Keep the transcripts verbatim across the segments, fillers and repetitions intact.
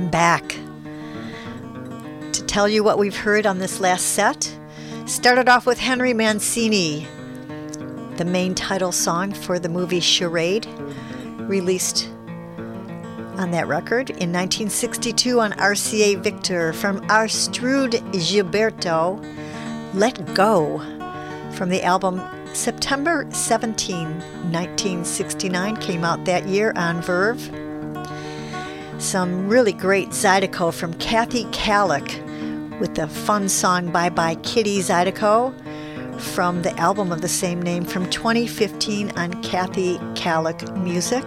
I'm back to tell you what we've heard on this last set. Started off with Henry Mancini, the main title song for the movie Charade, released on that record in nineteen sixty-two on R C A Victor. From Astrud Gilberto, Let Go, from the album September seventeenth, nineteen sixty-nine, came out that year on Verve. Some really great Zydeco from Kathy Kallick with the fun song Bye Bye Kitty Zydeco from the album of the same name from twenty fifteen on Kathy Kallick Music.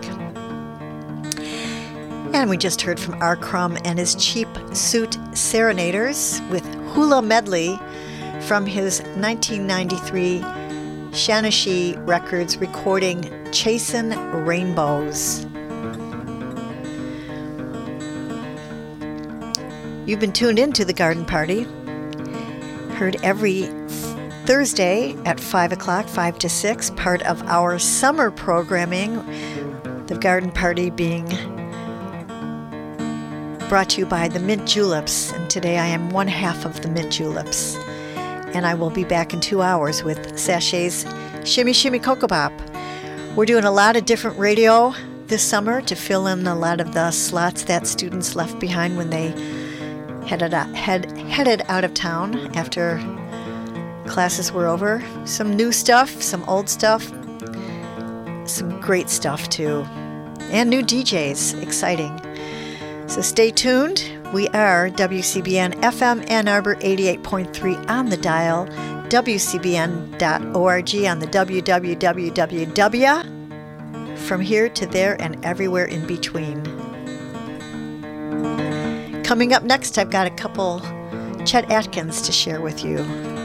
And we just heard from R. Crumb and his Cheap Suit Serenaders with Hula Medley from his nineteen ninety-three Shanashi Records recording Chasin' Rainbows. You've been tuned into The Garden Party, heard every Thursday at five o'clock, five to six, part of our summer programming, The Garden Party being brought to you by the Mint Juleps, and today I am one half of the Mint Juleps, and I will be back in two hours with Sachay's Shimmy Shimmy Cocoa Pop. We're doing a lot of different radio this summer to fill in a lot of the slots that students left behind when they headed out, head, headed out of town after classes were over. Some new stuff, some old stuff, some great stuff too, and new D Js, exciting. So stay tuned. We are W C B N F M Ann Arbor eighty-eight point three on the dial, W C B N dot org on the W W W W, from here to there and everywhere in between. Coming up next, I've got a couple Chet Atkins to share with you.